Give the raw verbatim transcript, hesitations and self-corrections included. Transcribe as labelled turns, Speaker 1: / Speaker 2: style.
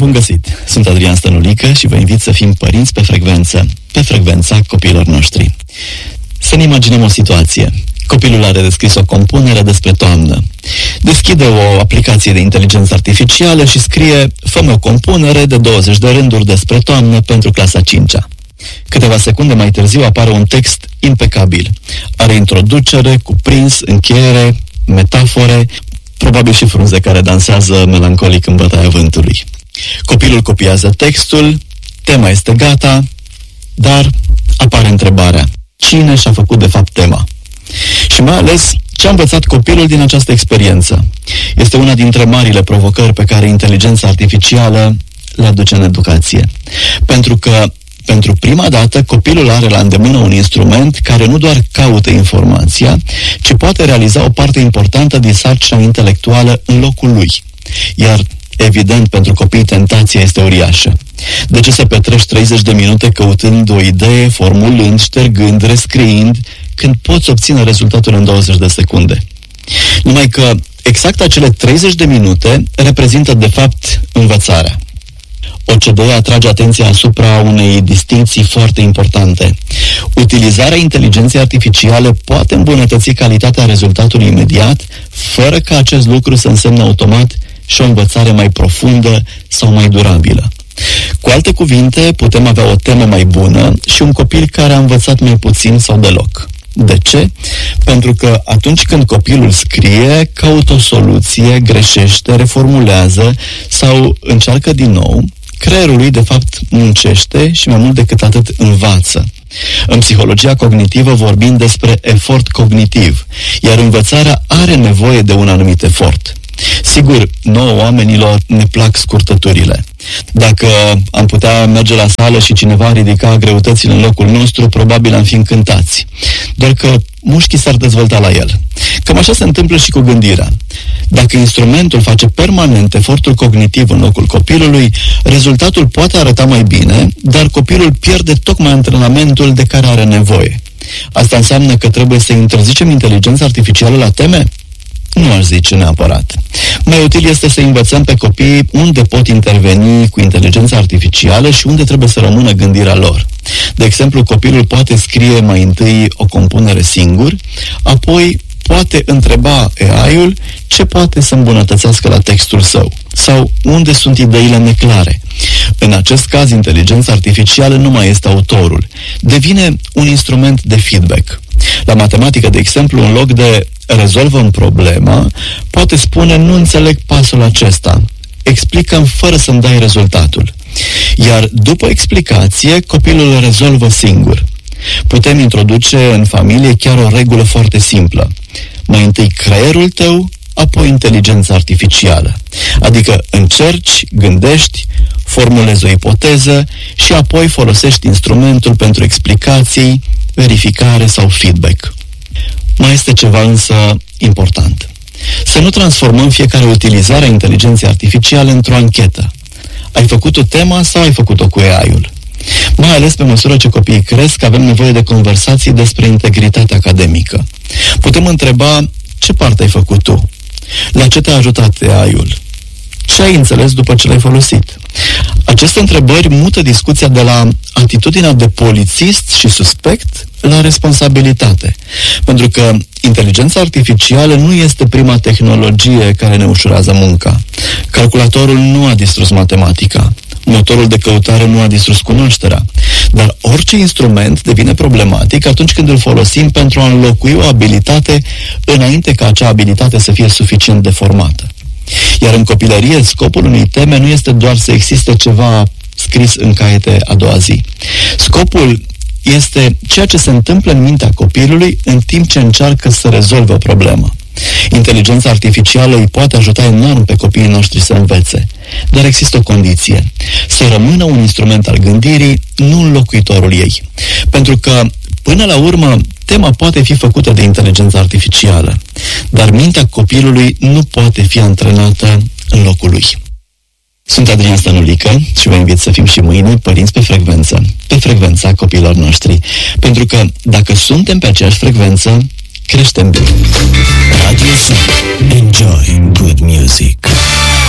Speaker 1: Bun găsit! Sunt Adrian Stănulică și vă invit să fim părinți pe frecvență, pe frecvența copiilor noștri. Să ne imaginăm o situație. Copilul are descris o compunere despre toamnă. Deschide o aplicație de inteligență artificială și scrie: fă-mi o compunere de douăzeci de rânduri despre toamnă pentru clasa a cincea. Câteva secunde mai târziu apare un text impecabil. Are introducere, cuprins, încheiere, metafore, probabil și frunze care dansează melancolic în bătaia vântului. Copilul copiază textul, tema este gata, dar apare întrebarea: cine și-a făcut de fapt tema? Și mai ales, ce a învățat copilul din această experiență? Este una dintre marile provocări pe care inteligența artificială le aduce în educație. Pentru că, pentru prima dată, copilul are la îndemână un instrument care nu doar caută informația, ci poate realiza o parte importantă din sarcina intelectuală în locul lui. Iar, evident, pentru copii tentația este uriașă. De ce să petrești treizeci de minute căutând o idee, formulând, ștergând, rescriind, când poți obține rezultatul în douăzeci de secunde? Numai că exact acele treizeci de minute reprezintă, de fapt, învățarea. O C D E atrage atenția asupra unei distinții foarte importante. Utilizarea inteligenței artificiale poate îmbunătăți calitatea rezultatului imediat, fără ca acest lucru să însemne automat și o învățare mai profundă sau mai durabilă. Cu alte cuvinte, putem avea o temă mai bună și un copil care a învățat mai puțin sau deloc. De ce? Pentru că atunci când copilul scrie, caută o soluție, greșește, reformulează sau încearcă din nou, creierul lui de fapt muncește și mai mult decât atât învață. În psihologia cognitivă vorbim despre efort cognitiv, iar învățarea are nevoie de un anumit efort. Sigur, nouă oamenilor ne plac scurtăturile. Dacă am putea merge la sală și cineva ridica greutățile în locul nostru, probabil am fi încântați. Doar că mușchii s-ar dezvolta la el. Cam așa se întâmplă și cu gândirea. Dacă instrumentul face permanent efortul cognitiv în locul copilului, rezultatul poate arăta mai bine, dar copilul pierde tocmai antrenamentul de care are nevoie. Asta înseamnă că trebuie să interzicem inteligența artificială la teme? Nu aș zice neapărat. Mai util este să învățăm pe copii unde pot interveni cu inteligența artificială și unde trebuie să rămână gândirea lor. De exemplu, copilul poate scrie mai întâi o compunere singur, apoi poate întreba A I-ul ce poate să îmbunătățească la textul său sau unde sunt ideile neclare. În acest caz, inteligența artificială nu mai este autorul. Devine un instrument de feedback. La matematică, de exemplu, în loc de rezolvă-mi problema, poate spune: nu înțeleg pasul acesta, explică-mi fără să-mi dai rezultatul. Iar după explicație, copilul îl rezolvă singur. Putem introduce în familie chiar o regulă foarte simplă: mai întâi creierul tău, apoi inteligența artificială. Adică încerci, gândești, formulezi o ipoteză și apoi folosești instrumentul pentru explicații, verificare sau feedback. Mai este ceva însă important. Să nu transformăm fiecare utilizare a inteligenței artificiale într-o anchetă. Ai făcut o temă sau ai făcut-o cu A I-ul? Mai ales pe măsură ce copiii cresc, avem nevoie de conversații despre integritate academică. Putem întreba: ce parte ai făcut tu? La ce te-a ajutat A I-ul? Ce ai înțeles după ce l-ai folosit? Aceste întrebări mută discuția de la atitudinea de polițist și suspect la responsabilitate. Pentru că inteligența artificială nu este prima tehnologie care ne ușurează munca. Calculatorul nu a distrus matematica. Motorul de căutare nu a distrus cunoașterea. Dar orice instrument devine problematic atunci când îl folosim pentru a înlocui o abilitate înainte ca acea abilitate să fie suficient de formată. Iar în copilărie, scopul unei teme nu este doar să existe ceva scris în caiete a doua zi. Scopul este ceea ce se întâmplă în mintea copilului în timp ce încearcă să rezolve o problemă. Inteligența artificială îi poate ajuta enorm pe copiii noștri să învețe, dar există o condiție: să rămână un instrument al gândirii, nu înlocuitorul ei. Pentru că, până la urmă, tema poate fi făcută de inteligența artificială, dar mintea copilului nu poate fi antrenată în locul lui. Sunt Adrian Stănulică și vă invit să fim și mâine părinți pe frecvență, pe frecvența copiilor noștri. Pentru că dacă suntem pe aceeași frecvență, creștem bine.
Speaker 2: Radio Sun. Enjoy good music.